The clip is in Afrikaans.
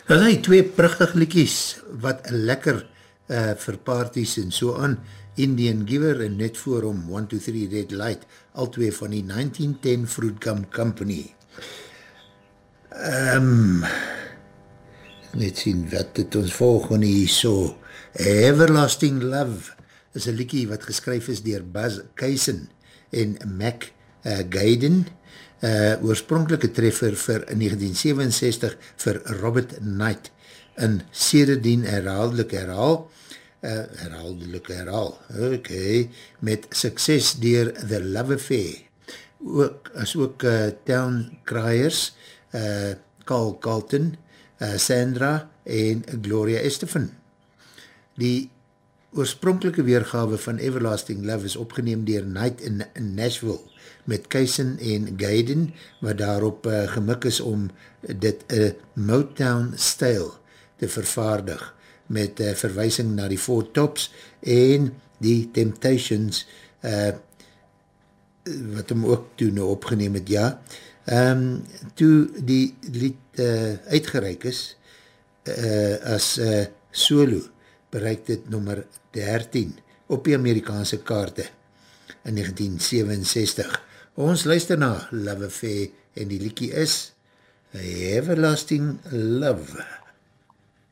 Dat is twee prachtig liedjies, wat lekker vir parties en so aan, Indian Giver en net voor hom 1, 2, 3 Red Light, al twee van die 1910 Fruit Gum Company. Net sien wat het ons volgende hier so. Everlasting Love is een liedjie wat geskryf is deur Buzz Cason en Mac Gaiden, oorspronkelike treffer vir 1967 vir Robert Knight en sedertdien herhaaldelik herhaal, ok, met sukses deur The Love Affair, as ook Town Criers, Carl Carlton, Sandra en Gloria Estefan. Die oorspronkelike weergawe van Everlasting Love is opgeneem deur Knight in Nashville, met Cason en Gaiden, wat daarop gemik is om dit Motown-style te vervaardig, met verwysing na die Four Tops en die Temptations, wat hom ook toe nou opgeneem het, ja. Toe die lied uitgereik is, as solo, bereik dit nummer 13 op die Amerikaanse kaarte in 1967. Ons luister na Love Affair en die liedjie is Everlasting Love.